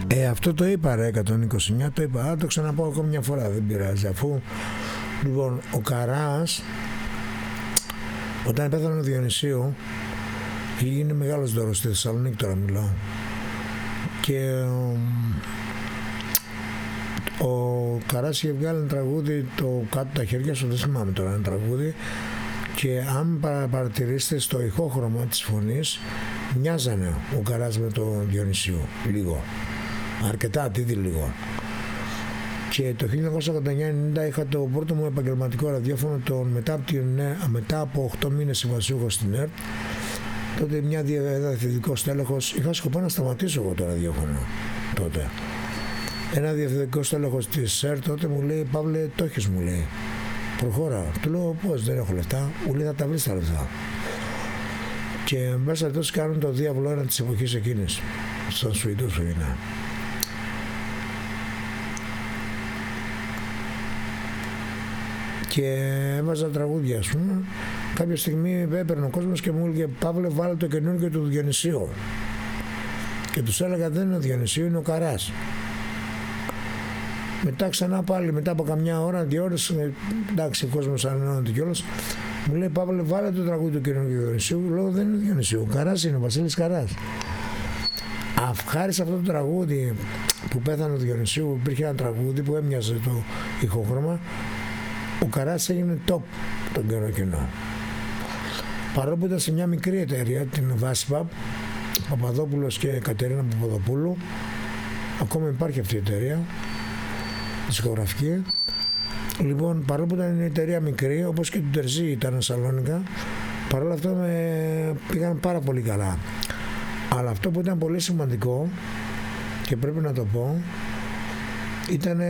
Αυτό το είπα ρε 129, το είπα, το ξαναπώ ακόμη μια φορά, δεν πειράζει, αφού λοιπόν ο Καράς όταν πέθανε ο Διονυσίου είναι μεγάλος δώρος στη Θεσσαλονίκη, τώρα μιλάω, και ο Καράς είχε βγάλει ένα τραγούδι, το κάτω τα χέρια σου, δεν θυμάμαι τώρα ένα τραγούδι, και αν παρατηρήσετε στο ηχόχρωμα της φωνής μοιάζανε ο Καράς με τον Διονυσίου λίγο, αρκετά αντίδει λίγο. Και το 1989 είχα το πρώτο μου επαγγελματικό ραδιόφωνο, μετά από 8 μήνες συμβασιούχος στην ΕΡΤ. Τότε μια διευθυντικό στέλεχος, είχα σκοπό να σταματήσω εγώ το ραδιόφωνο τότε. Ένα διευθυντικό στέλεχος της ΕΡΤ τότε μου λέει, Παύλε, το έχεις, μου λέει, προχώρα. Του λέω, πώς, δεν έχω λεφτά? Μου λέει, θα τα βρεις τα λεφτά. Και μέσα τόσο κάνουν το διάβολο ένα της εποχής εκείνης, στον Σουηδό σου είναι. Και έβαζα τραγούδια, ας πούμε. Κάποια στιγμή έπαιρνε ο κόσμος και μου έλεγε, Παύλε, βάλε το καινούργιο του Διονυσίου. Και τους έλεγα, δεν είναι ο Διονυσίου, είναι ο Καράς. Μετά ξανά πάλι, μετά από καμιά ώρα, 2 ώρες, εντάξει, ο κόσμος ανενώνεται κιόλας, μου λέει, Παύλε, βάλε το τραγούδι του καινούργιου Διονυσίου. Λέω, δεν είναι ο Διονυσίου, ο Καράς είναι, ο Βασίλης Καράς. Χάρη σε αυτό το τραγούδι που πέθανε ο Διονυσίου, υπήρχε ένα τραγούδι που έμοιαζε το ηχόχρωμα. Ο Καράς έγινε top τον καιρό. Παρόλο που ήταν σε μια μικρή εταιρεία, την Βάσιπα, Παπαδόπουλος και Κατερίνα Παπαδοπούλου, ακόμα υπάρχει αυτή η εταιρεία, δισκογραφική. Λοιπόν, παρόλο που ήταν μια εταιρεία μικρή, όπως και του Τερζή ήταν Σαλόνικα, παρόλο αυτό πήγαν πάρα πολύ καλά. Αλλά αυτό που ήταν πολύ σημαντικό και πρέπει να το πω, ήταν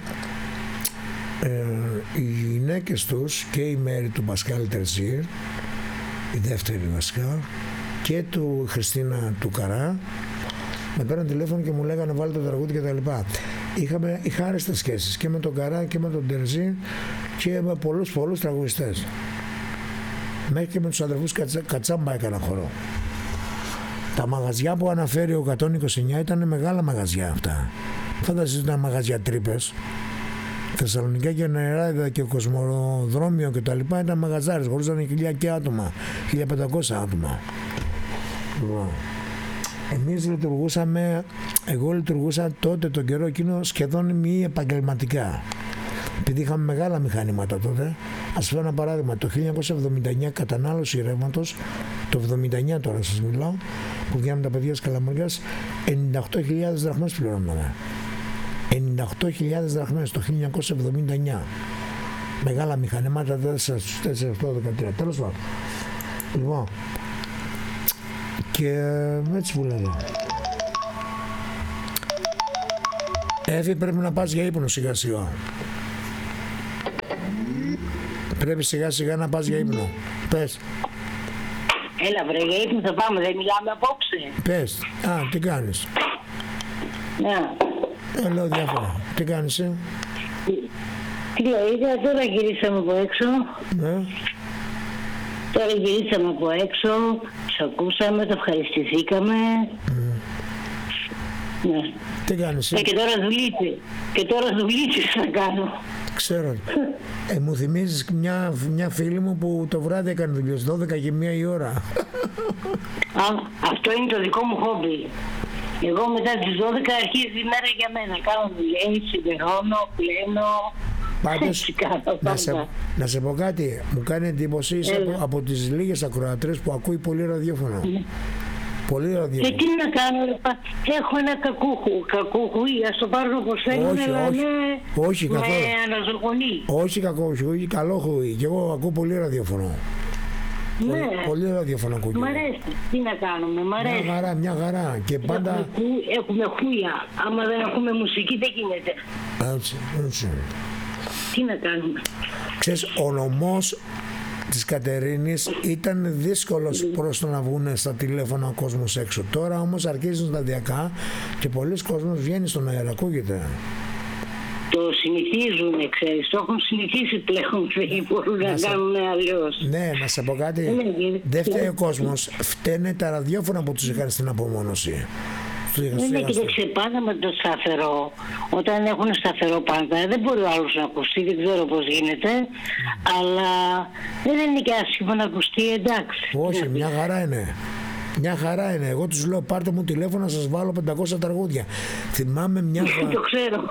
οι γυναίκες τους και η Μέρη του Πασκάλ Τερζή, η δεύτερη βασικά, και του Χριστίνα του Καρά, με πέραν τηλέφωνο και μου λέγανε βάλε το τραγούδι και τα λοιπά. Είχα άρεστες σχέσεις και με τον Καρά και με τον Τερζή και με πολλούς τραγουδιστές. Μέχρι και με τους αδερφούς Κατσάμπα έκανα χορό. Τα μαγαζιά που αναφέρει ο 129 ήταν μεγάλα μαγαζιά αυτά. Φανταστείτε, ήταν μαγαζιά τρύπες. Θεσσαλονικά και Νεράιδα και Κοσμοδρόμιο και τα λοιπά ήταν μαγαζάρες, χωρίζανε 1.000 και άτομα, 1.500 άτομα. Εμείς λειτουργούσαμε, εγώ λειτουργούσα τότε τον καιρό εκείνο σχεδόν μη επαγγελματικά. Επειδή είχαμε μεγάλα μηχανήματα τότε, ας πω ένα παράδειγμα, το 1979 κατανάλωση ρεύματος, το 79 τώρα σας μιλάω, που βγαίνουν τα παιδιά της Καλαμαριάς, 98.000 δραχμές πληρώναμε. 98.000 δραχμές το 1979. Μεγάλα μηχανήματα, 4-8-13. Τέλος πάντων. Λοιπόν, και έτσι που λέγε. Έφη, πρέπει να πας για ύπνο σιγά σιγά. Πρέπει σιγά σιγά να πας για ύπνο. Πες. Έλα βρε, για ύπνο θα πάμε, δεν μιλάμε απόψε. Πες. Τι κάνεις? Ναι. Λέω διάφορα. Τι κάνεις? Τι λέω, τώρα γυρίσαμε από έξω. Ναι. Τώρα γυρίσαμε από έξω, τους ακούσαμε, το ευχαριστηθήκαμε. Ναι. Τι κάνεις? Και τώρα δουλίτσες θα κάνω. Ξέρω. Μου θυμίζεις μια φίλη μου που το βράδυ έκανε δουλειές 12 και 1 η ώρα. Αυτό είναι το δικό μου χόμπι. Εγώ μετά τις 12 αρχίζει η μέρα για μένα. Κάνω δουλειές, συμπερώνω, πλένω. Πάντως, να σε πω κάτι, μου κάνει εντύπωση, είσαι από τις λίγες ακροατρές που ακούει πολύ ραδιόφωνο. Πολύ ραδιόφωνο. Και τι να κάνω, έχω ένα κακούχου, ας το πάρω όπως θέλουν, αλλά όχι, με αναζωογονεί. Όχι κακούχου, καλόχουη, και εγώ ακούω πολύ ραδιόφωνο. Ναι. Πολύ ραδιόφωνο ακούω. Μ' αρέσει, τι να κάνουμε, μ' αρέσει. Μια χαρά, και πάντα... Έχουμε χούια, άμα δεν έχουμε μουσική δεν γίνεται. Έτσι. Τι να κάνουμε. Ξέρεις, ο νομός της Κατερίνης ήταν δύσκολος προς το να βγουν στα τηλέφωνα ο κόσμος έξω. Τώρα όμως αρχίζουν σταδιακά και πολλοί κόσμος βγαίνει στον αέρα, ακούγεται. Το συνηθίζουν, ξέρεις, το έχουν συνηθίσει πλέον, δεν μπορούν να κάνουν αλλιώς. Ναι, να σε πω κάτι, δεν φταίει ο κόσμος, φταίνε τα ραδιόφωνα που τους είχαν στην απομόνωση. Ναι, κοίταξε, πάντα με το σταθερό. Όταν έχουν σταθερό πάντα, δεν μπορεί ο άλλος να ακουστεί, δεν ξέρω πώς γίνεται. Αλλά δεν είναι και άσχημο να ακουστεί, εντάξει. Όχι, μια χαρά είναι. Μια χαρά είναι. Εγώ τους λέω πάρτε μου τηλέφωνο να σας βάλω 500 τραγούδια. Θυμάμαι μια φορά. Το ξέρω.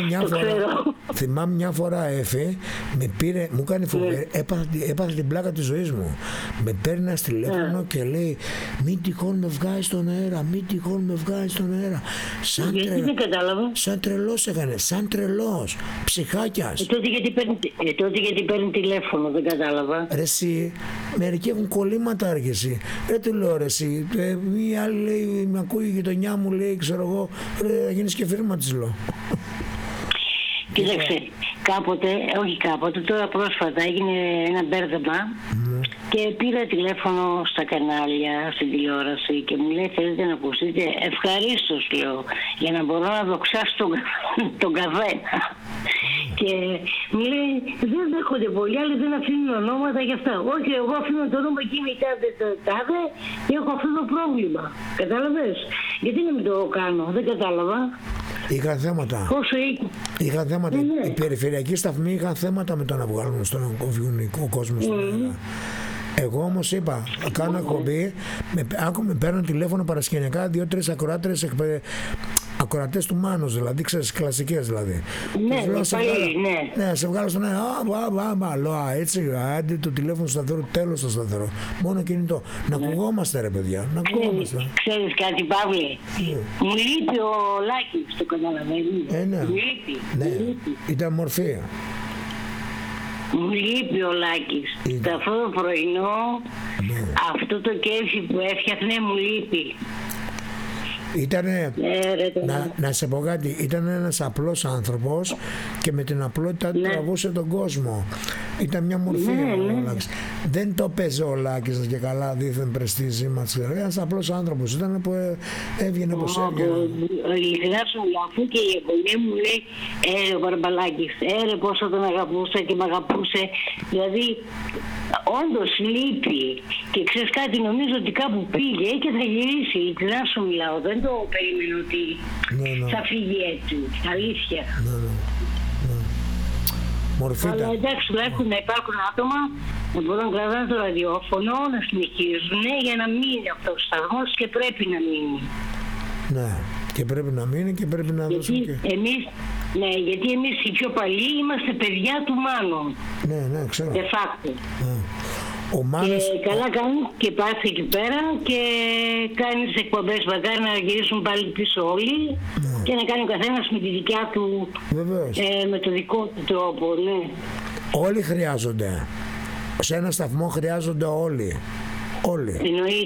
Θυμάμαι μια φορά Εφη, με πήρε, μου κάνει φοβερή, έπαθα την πλάκα της ζωής μου. Με παίρνει ένα τηλέφωνο και λέει μην τυχόν με βγάζει στον αέρα, μην τυχόν με βγάζει στον αέρα. Γιατί δεν κατάλαβα. Σαν τρελός έκανε, σαν τρελός. Ψυχάκιας. Τότε γιατί παίρνει τηλέφωνο, δεν κατάλαβα. Ρε εσύ, μερικοί έχουν κολλήματα άργηση. Του λέω ρε εσύ, η άλλη λέει, με ακούει η γειτονιά μου, λέει, ξέρω εγώ, θα γίνεις και φίρμα της λέω. Κοίταξε, κάποτε, τώρα πρόσφατα έγινε ένα μπέρδεμα και πήρα τηλέφωνο στα κανάλια, στην τηλεόραση και μου λέει θέλετε να ακούσετε, ευχαρίστως λέω, για να μπορώ να δοξάσω τον καθένα. Και μου λέει δεν δέχονται πολλοί, άλλοι δεν αφήνουν ονόματα γι' αυτά. Όχι, εγώ αφήνω το όνομα εκείνη τάδε και έχω αυτό το πρόβλημα. Κατάλαβες? Γιατί να μην το κάνω, δεν κατάλαβα. Είχαν θέματα. Είχαν θέματα. Οι περιφερειακοί σταθμοί είχαν θέματα με το να βγάλουν στον βιονικό κόσμο. Εγώ όμως είπα, κάνω εκπομπή, με παίρνουν τηλέφωνο παρασκηνιακά 2-3 ακροατές του Μάνος, δηλαδή, ξέρεις, κλασικές δηλαδή. Ναι, ναι, σε βγάλω στον αέρα, λέω, έτσι, άντε το τηλέφωνο σταθερό, τέλος το σταθερό. Μόνο κινητό. Να ακουγόμαστε ρε παιδιά, να ακουγόμαστε. Ξέρεις κάτι Παύλη, μου λείπει ο Λάκης, το καταλαβαίνεις. Ναι, μου λείπει. Ναι, ήταν μορφή. Μου λείπει ο Λάκης. Αυτό το πρωινό, αυτό το κέφι που έφτιαχνε μου λείπει. Ήτανε, να σε πω κάτι, ήταν ένας απλός άνθρωπος και με την απλότητα τραβούσε τον κόσμο. Ήταν μια μορφή ο Λάκης. Δεν το παίζει ο Λάκης και καλά δίθεν πρεστίζη μας. Ένας απλός άνθρωπος ήταν που έβγαινε όπως έβγαινε. Ειλικρινά σου μιλάω, αφού και η γονέα μου λέει ο Μπαρμπαλάκης, πόσο τον αγαπούσα και με αγαπούσε. Δηλαδή όντως λείπει. Και ξέρεις κάτι, νομίζω ότι κάπου πήγε και θα γυρίσει. Ειλικρινά σου μιλάω, δεν το περίμενε ότι θα φύγει έτσι. Αλήθεια. Μορφή. Αλλά εντάξει, τουλάχιστον να υπάρχουν άτομα να μπορούν να κρατάνε το ραδιόφωνο, να συνεχίζουν για να μείνει αυτός ο σταθμός και πρέπει να μείνει. Ναι, και πρέπει να μείνει και πρέπει να δώσουν και... γιατί εμείς οι πιο παλιοί είμαστε παιδιά του Μάνου. Ναι, ξέρω. De facto. Ο Μάνος... Και καλά κάνει και πας εκεί πέρα και κάνεις εκπομπές μακάρι να γυρίσουν πάλι πίσω όλοι και να κάνει ο καθένας με τη δικιά του, με το δικό του τρόπο, ναι. Όλοι χρειάζονται. Σε ένα σταθμό χρειάζονται όλοι. Όλοι.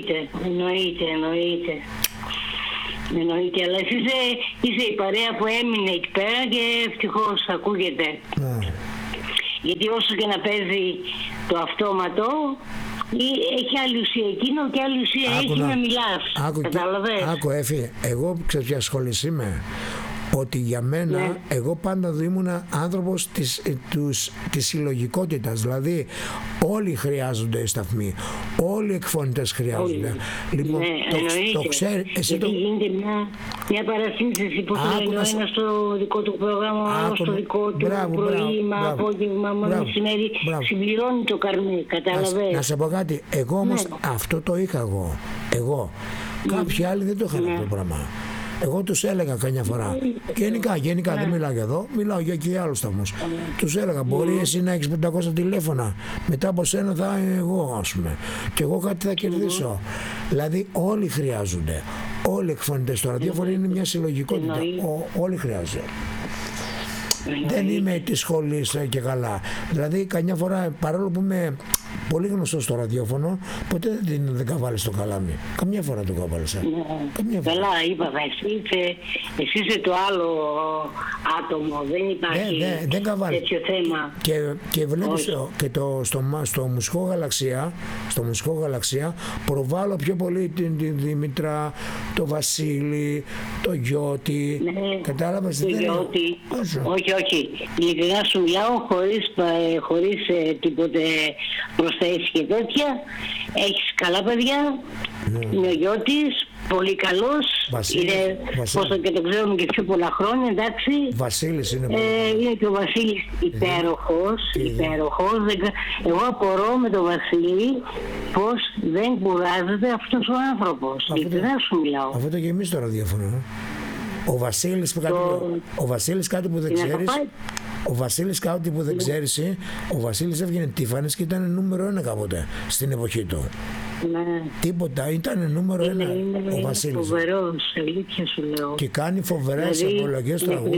Εννοείται, αλλά εσύ είσαι η παρέα που έμεινε εκεί πέρα και ευτυχώς ακούγεται. Γιατί όσο και να παίζει το αυτόματο, έχει άλλη ουσία εκείνο και άλλη ουσία έχει να μιλάς. Κατάλαβες? Άκου Έφη, εγώ ξέρω ποια σχολής είμαι. Ότι για μένα, εγώ πάντα ήμουν άνθρωπος της συλλογικότητας. Δηλαδή, όλοι χρειάζονται οι σταθμοί. Όλοι οι εκφωνητές χρειάζονται. Λοιπόν, το ξέρει. Γιατί γίνεται μια παρασύνθεση που θέλει ο ένας στο δικό του πρόγραμμα, ο άλλος στο δικό του πρωί, απόγευμα, μεσημέρι. Συμπληρώνει το καρμί, κατάλαβες? Να σε πω κάτι. Εγώ όμως αυτό το είχα εγώ. Κάποιοι άλλοι δεν το είχαν αυτό το πράγμα. Εγώ τους έλεγα καμιά φορά. Γενικά δεν μιλάω για εδώ, μιλάω για και άλλους σταθμούς. Τους έλεγα, μπορεί εσύ να έχεις 500 τηλέφωνα, μετά από σένα θα είμαι εγώ, ας πούμε. Και εγώ κάτι θα κερδίσω. Δηλαδή όλοι χρειάζονται. Όλοι οι εκφωνητές στο ραδιόφωνο είναι μια συλλογικότητα. Όλοι χρειάζονται. Δεν είμαι της σχολής και καλά. Δηλαδή καμιά φορά, παρόλο που είμαι πολύ γνωστό στο ραδιόφωνο, ποτέ δεν καβάλει το καλάμι. Καμιά φορά το καβάλισα. Καλά, είπα, εσύ είσαι το άλλο άτομο. Δεν υπάρχει τέτοιο θέμα. Και βλέπεις στο μουσικό γαλαξία προβάλλω πιο πολύ την Δήμητρα, το Βασίλη, το Γιώτη. Κατάλαβες? Το Γιώτη. Όχι. Ειλικρινά σου μιλάω χωρίς τίποτε προσθέσεις και τέτοια. Έχεις καλά παιδιά. Είναι ο Γιώτης, πολύ καλός. Βασίλης, Είναι, όσο και το ξέρουμε και πιο πολλά χρόνια, εντάξει. Βασίλης είναι είναι και ο Βασίλης υπέροχος. Εγώ απορώ με τον Βασίλη πως δεν κουράζεται αυτός ο άνθρωπος. Ειλικρινά σου μιλάω. Αυτό το και εμείς το ραδιόφωνο. Ο Βασίλης κάτι που δεν ξέρεις. Ο Βασίλης κάτι που δεν ξέρεις, ο Βασίλης έβγαινε Τίφανης και ήταν νούμερο 1 κάποτε στην εποχή του. Ναι. Τίποτα, ήταν νούμερο 1 ο Βασίλης. Είναι φοβερός, αλήθεια σου λέω. Και κάνει φοβερές επιλογές τραγούδια.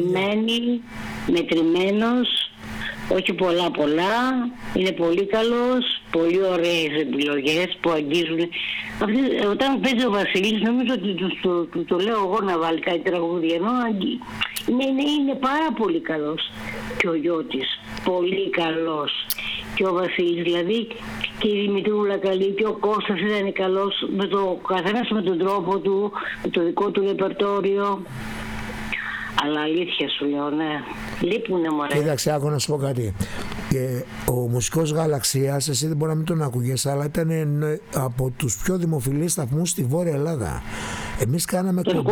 Μετρημένος, όχι πολλά, είναι πολύ καλός, πολύ ωραίες επιλογές που αγγίζουν. Όταν παίζει ο Βασίλης, νομίζω ότι το λέω εγώ να βάλει κάτι τραγούδια, ενώ είναι πάρα πολύ καλός. Και ο Γιώτης, πολύ καλός. Και ο Βασίλης, δηλαδή, και η Δημητρούλα καλή, και ο Κώστας ήταν καλός, καθένας με τον τρόπο του, με το δικό του ρεπερτόριο. Αλλά αλήθεια σου λέω, ναι. Λείπουνε μωρέ. Κοίταξε, άκου να σου πω κάτι. Ο μουσικός Γαλαξίας, εσύ δεν μπορεί να μην τον άκουγες, αλλά ήταν από τους πιο δημοφιλείς σταθμούς στη Βόρεια Ελλάδα. Εμείς κάναμε εκπομπή.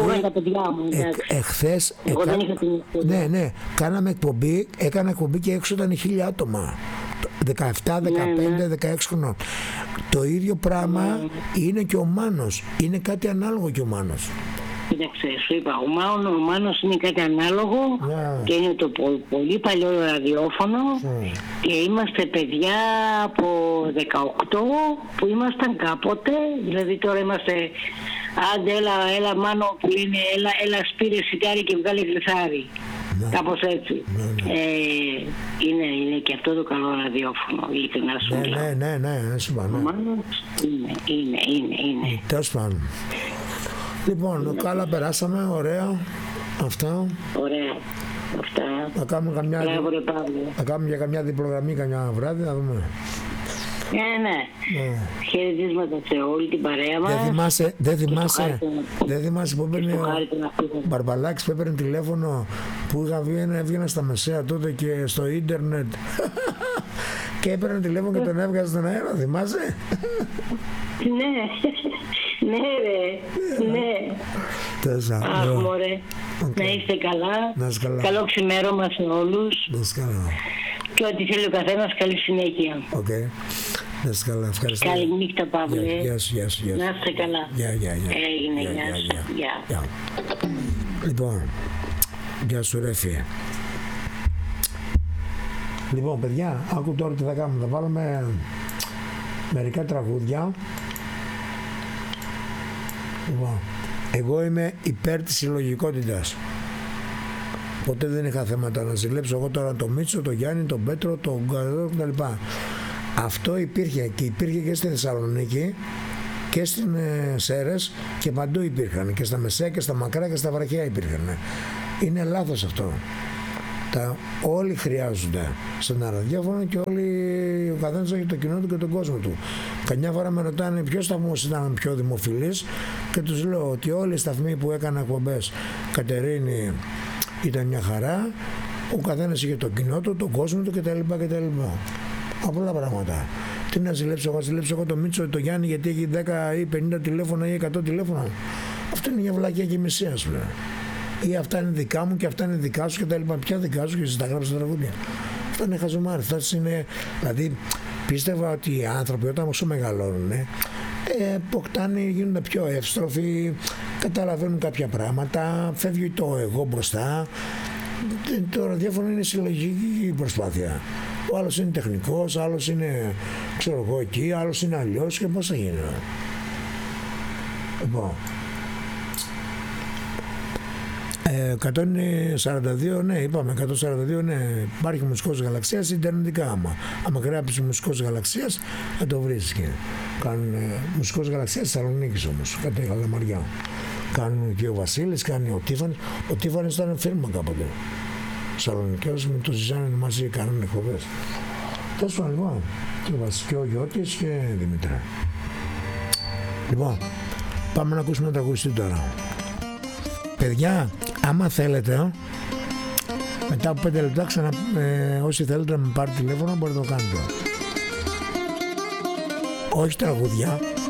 Εχθές. Ναι, κάναμε εκπομπή. Έκανα εκπομπή και έξω ήταν 1.000 άτομα. 17, 15, 16 χρονών. Το ίδιο πράγμα είναι και ο Μάνος. Είναι κάτι ανάλογο και ο Μάνος. Κοίταξε, σου είπα, ο Μάνος είναι κάτι ανάλογο και είναι το πολύ παλιό ραδιόφωνο και είμαστε παιδιά από 18 που ήμασταν κάποτε, δηλαδή τώρα είμαστε, άντε έλα Μάνο που είναι, έλα σπήρε σιτάρι και βγάλε γλυθάρι. Κάπως έτσι. Είναι και αυτό το καλό ραδιόφωνο, ειλικρινά σου μιλάω. Ναι, σου είπα. Ο Μάνος είναι. Τέλος πάντων. Λοιπόν, καλά περάσαμε, ωραία. Αυτά. Ωραία. Αυτά. Θα κάνουμε για καμιά διπλογραμμή καμιά βράδυ, θα δούμε. Ναι. Χαιρετίσματα σε όλη την παρέα μας. Δεν θυμάσαι που έπαιρνε ο Μπαρμπαλάκης που έπαιρνε τηλέφωνο που έβγαινα στα μεσαία τότε και στο ίντερνετ και έπαιρνε τηλέφωνο και τον έβγαζε στον αέρα, θυμάσαι? Ναι ρε. Αχ μωρέ. Να είστε καλά. Καλό ξημέρωμα σε όλους. Και ό,τι θέλει ο καθένας, καλή συνέχεια. Να είστε καλά, ευχαριστώ. Καλή νύχτα, Παύλε. Γεια σου. Να είστε καλά. Έγινε, γεια σου. Λοιπόν, γεια σου ρε φίλε. Λοιπόν, παιδιά, άκου τώρα τι θα κάνουμε. Θα βάλουμε μερικά τραγούδια. Λοιπόν, εγώ είμαι υπέρ της συλλογικότητας. Ποτέ δεν είχα θέματα να ζηλέψω εγώ τώρα τον Μίτσο, τον Γιάννη, τον Πέτρο, τον Γκαρδό κτλ. Αυτό υπήρχε και στη Θεσσαλονίκη και στις Σέρρες και παντού υπήρχαν. Και στα μεσαία και στα μακρά και στα βραχαία υπήρχαν. Είναι λάθος αυτό. Όλοι χρειάζονται σε ένα ραδιόφωνο και όλοι, ο καθένας έχει το κοινό του και τον κόσμο του. Καμιά φορά με ρωτάνε ποιος σταθμός ήταν πιο δημοφιλής και τους λέω ότι όλοι οι σταθμοί που έκανα εκπομπές Κατερίνη ήταν μια χαρά, ο καθένας είχε το κοινό του, τον κόσμο του κτλ. Απλά πράγματα. Τι να ζηλέψω εγώ το Μίτσο ή το Γιάννη γιατί έχει 10 ή 50 τηλέφωνα ή 100 τηλέφωνα. Αυτό είναι μια βλακία και μισή, ας πούμε. Ή αυτά είναι δικά μου και αυτά είναι δικά σου κτλ. Ποια δικά σου και εσείς τα γράψετε τραγούδια. Αυτά είναι χαζομάρες. Δηλαδή πίστευα ότι οι άνθρωποι όταν όσο μεγαλώνουν αποκτάνε, γίνονται πιο εύστροφοι, καταλαβαίνουν κάποια πράγματα, φεύγει το εγώ μπροστά. Το ραδιόφωνο είναι συλλογική προσπάθεια. Ο άλλος είναι τεχνικός, άλλος είναι ξέρω εγώ εκεί, άλλος είναι αλλιώς και πώς θα γίνει. Λοιπόν, 142, ναι, είπαμε 142, ναι, υπάρχει μουσικός Γαλαξίας ιντερνετικά άμα γράψεις μουσικός Γαλαξίας θα το βρεις και κάνουν μουσικός Γαλαξίας Θεσσαλονίκης όμως, κάτι Καλαμαριά. Κάνουν και ο Βασίλης, κάνει ο Τίφανης. Ο Τίφανης ήταν φίρμα κάποτε. Θεσσαλονικιός με τον Ζιζάνη μαζί κάνουν εκπομπές. Τέλος πάντων, λοιπόν, και ο Γιώτης και Δημήτρα. Λοιπόν, πάμε να ακούσουμε ένα τραγουδιστή τώρα. Παιδιά, άμα θέλετε, μετά από 5 λεπτά όσοι θέλετε να με πάρει τηλέφωνο μπορείτε να το κάνετε. Όχι τραγούδια,